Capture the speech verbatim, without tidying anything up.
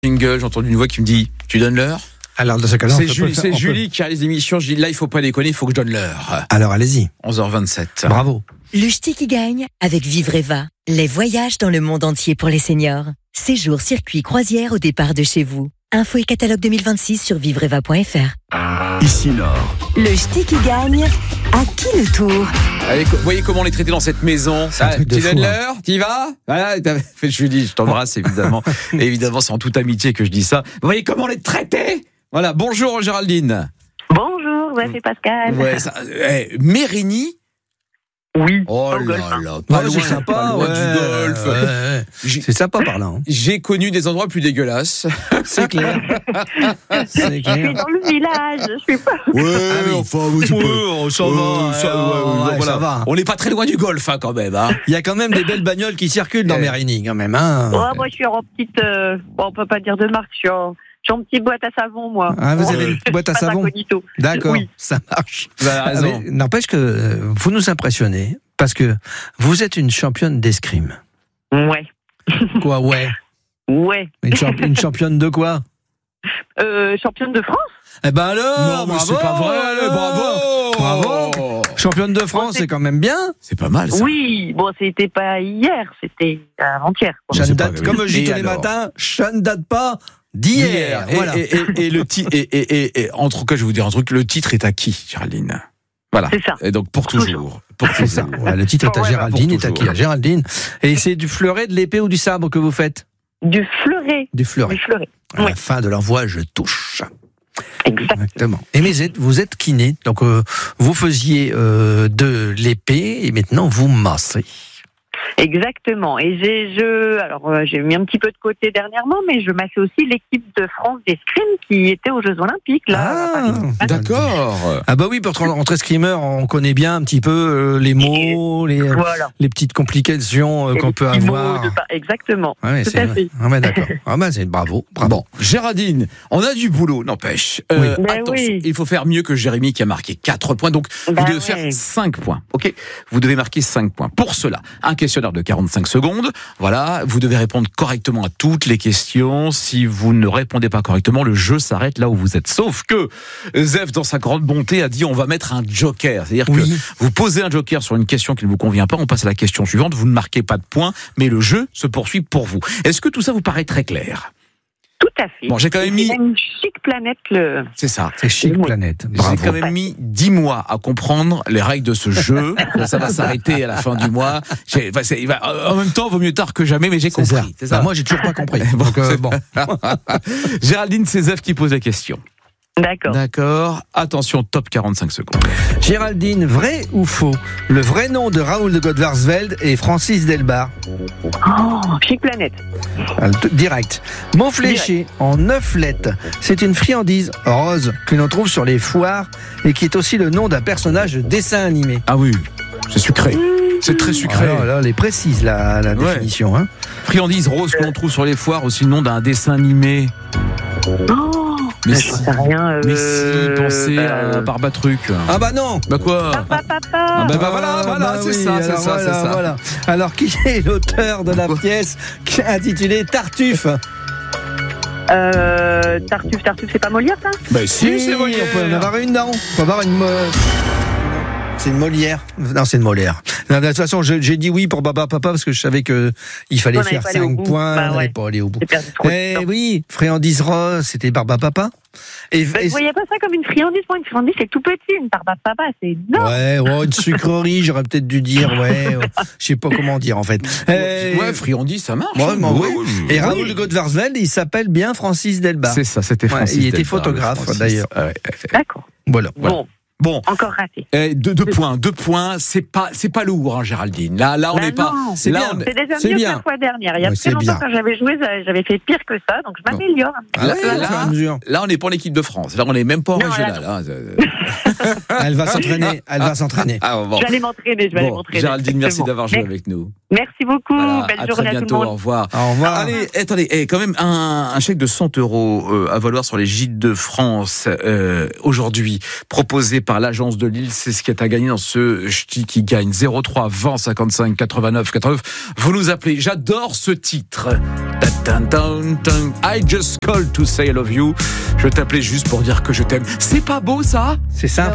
Jingle, j'ai entendu une voix qui me dit « Tu donnes l'heure ?» Alors, dans ce cas-là, C'est, Julie, c'est Julie qui a les émissions. Je dis là, il faut pas déconner, il faut que je donne l'heure. Alors, allez-y. onze heures vingt-sept. Bravo. Le ch'ti qui gagne avec Vivreva. Les voyages dans le monde entier pour les seniors. Séjour, circuit, croisière au départ de chez vous. Info et catalogue deux mille vingt-six sur vivreva point f r. Ici Nord. Le ch'ti qui gagne. À qui le tour? Allez, vous voyez comment on est traité dans cette maison. C'est un Ah, truc de tu fou, donnes hein. l'heure, tu y vas. Voilà, t'as fait Julie, je t'embrasse évidemment. Et évidemment, c'est en toute amitié que je dis ça. Vous voyez comment on est traité. Voilà, bonjour Géraldine. Bonjour, ouais, c'est Pascal. Ouais, ça, eh, Mérigny. Oui. Oh Au là golf, hein. là, pas Ouais, loin, c'est sympa, pas loin ouais, du golf. ouais, ouais. J'ai- C'est sympa par là. Hein. J'ai connu des endroits plus dégueulasses. C'est clair. C'est Je suis clair. dans le village, je suis pas. Ouais, Ah oui. enfin, oui, c'est pas- Ouais, ça Euh, va, ça, euh, ouais, ouais, ouais, voilà. ça va. On n'est pas très loin du golf, hein, quand même. Hein. Il y a quand même des belles bagnoles qui circulent dans Eh. Mérigny, quand même. Hein. Oh, moi, je suis en petite. Euh... Bon, on peut pas dire de marque, je suis en, je suis en petite boîte à savon, moi. Ah, vous Oh, avez une boîte à pas savon. d'incognito. D'accord, Oui. ça marche. Vous avez Ah, raison. mais N'empêche que euh, vous nous impressionnez parce que vous êtes une championne d'escrime. Ouais. Quoi, ouais. Ouais. Une, champ- une championne de quoi? Euh, championne de France. Eh ben alors, Non, mais bravo, c'est pas vrai. alors. Bravo. Bravo. Championne de France, Bon, c'est- c'est quand même bien. C'est pas mal, ça. Oui, bon, c'était pas hier, c'était avant-hier. quoi. Ça c'est ne pas date, grave. comme je dis Et tous les alors matins, ça ne date pas d'hier. Et, Voilà. et, et, et le ti- et, et, et, et, en tout cas, je vais vous dire un truc. Le titre est à qui, Géraldine? Voilà. C'est ça. Et donc, pour toujours. Pour C'est ça. toujours. Ouais, le titre est à Ouais, Géraldine, pour est à qui? toujours. À Géraldine. Et c'est du fleuret, de l'épée ou du sabre que vous faites? Du fleuret. Du fleuret. Du fleuret. À Oui. la fin de l'envoi, je touche. Exact. Exactement. Et mais vous êtes, vous êtes kiné, donc euh, vous faisiez euh, de l'épée et maintenant vous massez. Exactement. Et j'ai, je, alors euh, j'ai mis un petit peu de côté dernièrement, mais je massais aussi l'équipe de France d'escrime qui était aux Jeux Olympiques là. à Paris. D'accord. Ah bah oui, pour rentrer screamer, on connaît bien un petit peu euh, les mots, les, Voilà. les petites complications euh, Et qu'on les peut petits mots avoir. de par- Exactement. Ah ouais, Tout c'est à vrai. fait. Ah ouais, d'accord. Ah bah c'est bravo, bravo. Bon, Géraldine, on a du boulot, n'empêche. Euh, Oui. Ben attention, oui. il faut faire mieux que Jérémy qui a marqué quatre points. Donc, vous Bah devez ouais. faire cinq points. Ok, vous devez marquer cinq points. Pour cela, un questionnaire de quarante-cinq secondes. Voilà, vous devez répondre correctement à toutes les questions. Si vous ne répondez pas correctement, le jeu s'arrête là où vous êtes. Sauf que Zef, dans sa grande bonté, a dit on va mettre un joker. C'est-à-dire Oui. que vous posez un joker sur une question qui ne vous convient pas, on passe à la question suivante. Vous ne marquez pas de points, mais le jeu se poursuit pour vous. Est-ce que tout ça vous paraît très clair? Tout à fait. Bon, j'ai quand même mis- C'est une chic planète le. C'est ça. C'est chic Oui. planète. J'ai Bravo. quand même mis dix mois à comprendre les règles de ce jeu. Ça va s'arrêter à la fin du mois. J'ai- enfin, c'est- il va- en même temps, vaut mieux tard que jamais, mais j'ai C'est ça. compris. C'est ça. Bah, moi, j'ai toujours pas compris. Bon, Donc, euh, c'est- bon. Géraldine, c'est Zef qui pose la question. D'accord. D'accord. Attention, top quarante-cinq secondes. Géraldine, vrai ou faux? Le vrai nom de Raoul de Godvarsveld est Francis Delbar. Oh, chic planète. Euh, t- Direct. Mot fléché en neuf lettres. C'est une friandise rose que l'on trouve sur les foires et qui est aussi le nom d'un personnage de dessin animé. Ah oui, c'est sucré. C'est très sucré. Alors là, elle est précise la, la Ouais. définition. Hein. Friandise rose que l'on trouve sur les foires, aussi le nom d'un dessin animé. Oh, Mais je si, sais rien. mais euh, si, pensez bah, à Barbatruc. Ah bah non. Bah quoi? Papa, papa. Ah bah, bah voilà, Ah, voilà, bah c'est oui, ça, c'est alors ça, voilà, c'est ça. voilà. Alors qui est l'auteur de la pièce qui est intitulée Tartuffe? Euh, Tartuffe, Tartuffe, c'est pas Molière ça? Bah si, c'est on Molière. peut en avoir une, non? On peut avoir une. mo- C'est une Molière. Non, c'est une Molière. Non, de toute façon, je- j'ai dit oui pour Baba Papa parce que je savais que il fallait On n'allait faire pas aller au cinq bout. points. Bah on n'allait ouais. pas aller au bout. J'ai perdu trop de Eh temps. oui, Friandise Rose, c'était Barba Papa. Et, Bah, et- vous voyez pas ça comme une friandise? Moi, une friandise, c'est tout petit. Une Papa, papa, c'est énorme. ouais, ouais, une sucrerie, j'aurais peut-être dû dire, ouais, ouais. Je sais pas comment dire en fait. Eh, Ouais, friandise, ça marche. ouais, hein. bah, Ouais, oui. ouais, Et ouais. Raoul de Godvarsveld, il s'appelle bien Francis Delbar. C'est ça, c'était Ouais, Francis. il était Delbar, photographe, le Francis. d'ailleurs. Ah ouais. D'accord. Voilà. Bon, Bon, encore raté. eh, deux, deux points, deux points. C'est pas, c'est pas lourd, hein, Géraldine. Là, là, on Bah n'est pas. non. C'est là, bien. on est- C'est déjà C'est mieux bien. que la fois dernière. Il y a Ouais, très c'est longtemps bien. quand j'avais joué, j'avais fait pire que ça, donc je m'améliore. Ah ouais, Là, au fur et à là, mesure. Là, on n'est pas en équipe de France. Là, on n'est même pas en Non, là, régional. hein. Euh, Elle va s'entraîner, elle va s'entraîner. Ah, bon. Je vais aller m'entraîner, je vais aller Bon, m'entraîner. Géraldine, merci Exactement. d'avoir joué Merci. avec nous. Merci beaucoup. Voilà, Belle à journée très à tout bientôt. le Au monde. revoir. Au revoir. Allez, attendez, eh, quand même un, un chèque de cent euros euh, à valoir sur les gîtes de France euh, aujourd'hui, proposé par par l'agence de Lille. C'est ce qui est à gagner dans ce ch'ti qui gagne. zéro trois vingt cinquante-cinq quatre-vingt-neuf quatre-vingt-neuf. Vous nous appelez. J'adore ce titre. I just called to say I love you. Je t'appelais juste pour dire que je t'aime. C'est pas beau ça ? C'est ça.